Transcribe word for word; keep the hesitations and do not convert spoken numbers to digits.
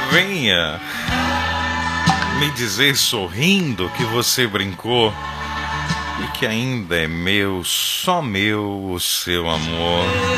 venha me dizer sorrindo que você brincou e que ainda é meu, só meu, o seu amor.